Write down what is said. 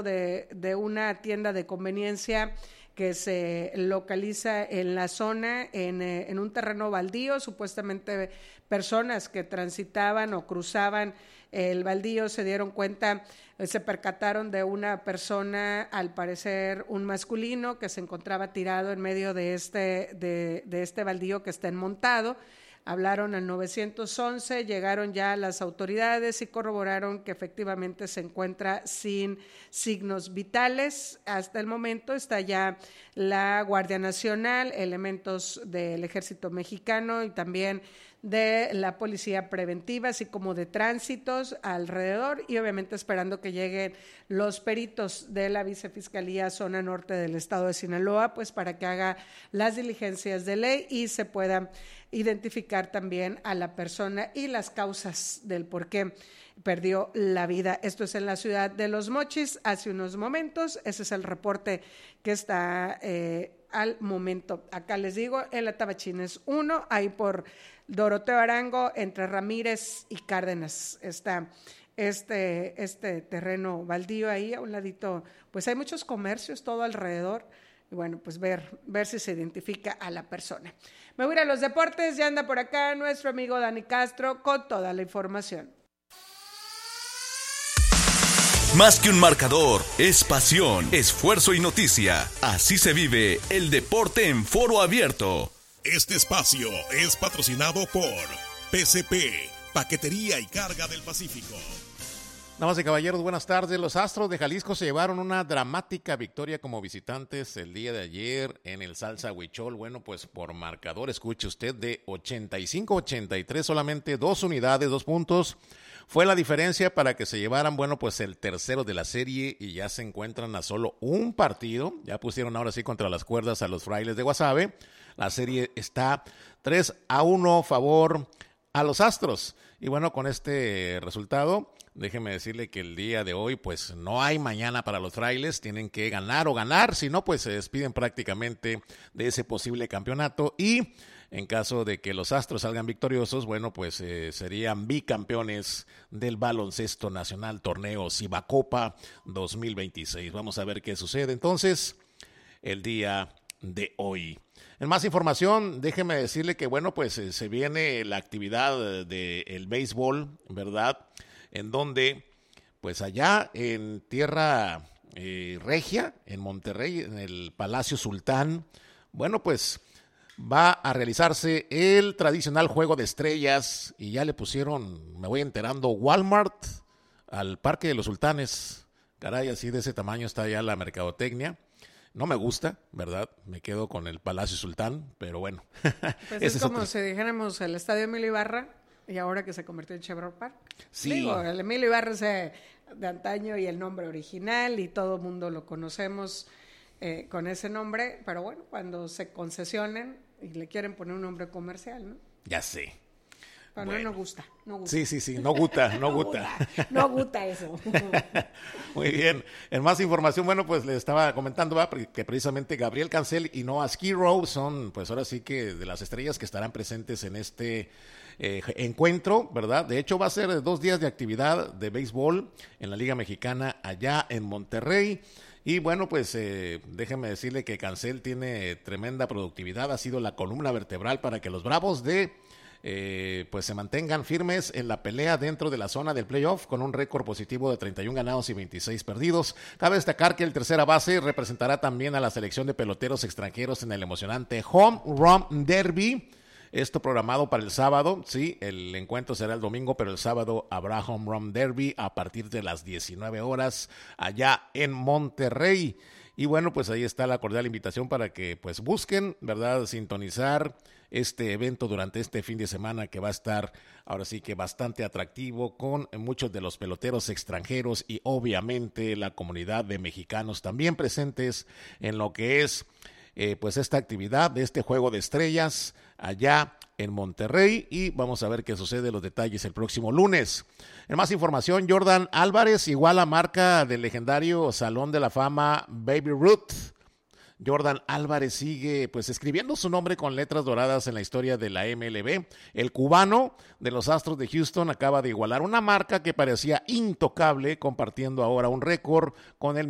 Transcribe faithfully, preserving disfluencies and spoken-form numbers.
lado de, de una tienda de conveniencia que se localiza en la zona, en, eh, en un terreno baldío. Supuestamente personas que transitaban o cruzaban el baldío se dieron cuenta, eh, se percataron de una persona, al parecer un masculino, que se encontraba tirado en medio de este, de, de este baldío que está enmontado. Hablaron al nueve once, llegaron ya las autoridades y corroboraron que efectivamente se encuentra sin signos vitales. Hasta el momento está ya la Guardia Nacional, elementos del Ejército Mexicano y también de la Policía Preventiva, así como de tránsitos alrededor, y obviamente esperando que lleguen los peritos de la Vicefiscalía Zona Norte del Estado de Sinaloa, pues para que haga las diligencias de ley y se pueda identificar también a la persona y las causas del por qué perdió la vida. Esto es en la ciudad de Los Mochis hace unos momentos. Ese es el reporte que está eh, al momento. Acá les digo, en la Tabachines uno, ahí por Doroteo Arango, entre Ramírez y Cárdenas, está este, este terreno baldío ahí a un ladito. Pues hay muchos comercios todo alrededor. Y bueno, pues ver, ver si se identifica a la persona. Me voy a ir a los deportes, ya anda por acá nuestro amigo Dani Castro con toda la información. Más que un marcador, es pasión, esfuerzo y noticia. Así se vive el deporte en Foro Abierto. Este espacio es patrocinado por P C P, Paquetería y Carga del Pacífico. Damas y caballeros, buenas tardes. Los Astros de Jalisco se llevaron una dramática victoria como visitantes el día de ayer en el Salsa Huichol. Bueno, pues por marcador, escuche usted, de ochenta y cinco a ochenta y tres, solamente dos unidades, dos puntos. Fue la diferencia para que se llevaran, bueno, pues el tercero de la serie y ya se encuentran a solo un partido. Ya pusieron ahora sí contra las cuerdas a los Frailes de Guasave. La serie está tres a uno favor a los Astros. Y bueno, con este resultado, déjeme decirle que el día de hoy pues no hay mañana para los Frailes, tienen que ganar o ganar, si no pues se despiden prácticamente de ese posible campeonato y en caso de que los Astros salgan victoriosos, bueno pues eh, serían bicampeones del baloncesto nacional torneo Cibacopa dos mil veintiséis. Vamos a ver qué sucede entonces el día de hoy. En más información, déjeme decirle que bueno pues eh, se viene la actividad del béisbol, ¿verdad? En donde, pues allá en tierra eh, regia, en Monterrey, en el Palacio Sultán, bueno, pues va a realizarse el tradicional Juego de Estrellas y ya le pusieron, me voy enterando, Walmart al Parque de los Sultanes. Caray, así de ese tamaño está ya la mercadotecnia. No me gusta, ¿verdad? Me quedo con el Palacio Sultán, pero bueno. Pues es, es como otro. Si dijéramos el Estadio Emilio Ibarra y ahora que se convirtió en Chevrolet Park. Sí. Digo, el Emilio Ibarra es de antaño y el nombre original y todo el mundo lo conocemos eh, con ese nombre, pero bueno, cuando se concesionen y le quieren poner un nombre comercial, ¿no? Ya sé. Pero bueno. no, no gusta, no gusta. Sí, sí, sí, no gusta, no, no gusta. gusta. No gusta eso. Muy bien. En más información, bueno, pues le estaba comentando ¿va? que precisamente Gabriel Cancel y Noah Skirrow son, pues ahora sí que de las estrellas que estarán presentes en este eh, encuentro, ¿verdad? De hecho, va a ser dos días de actividad de béisbol en la Liga Mexicana allá en Monterrey. Y bueno, pues eh, déjeme decirle que Cancel tiene tremenda productividad, ha sido la columna vertebral para que los Bravos de Eh, pues se mantengan firmes en la pelea dentro de la zona del playoff con un récord positivo de treinta y uno ganados y veintiséis perdidos. Cabe destacar que el tercera base representará también a la selección de peloteros extranjeros en el emocionante Home Run Derby. Esto programado para el sábado, sí, el encuentro será el domingo, pero el sábado habrá Home Run Derby a partir de las diecinueve horas allá en Monterrey. Y bueno, pues ahí está la cordial invitación para que pues busquen, ¿verdad?, sintonizar este evento durante este fin de semana que va a estar ahora sí que bastante atractivo con muchos de los peloteros extranjeros y obviamente la comunidad de mexicanos también presentes en lo que es eh, pues esta actividad de este Juego de Estrellas allá en Monterrey y vamos a ver qué sucede, los detalles el próximo lunes. En más información, Jordan Álvarez iguala marca del legendario Salón de la Fama Baby Ruth. Jordan Álvarez sigue pues escribiendo su nombre con letras doradas en la historia de la M L B. El cubano de los Astros de Houston acaba de igualar una marca que parecía intocable, compartiendo ahora un récord con el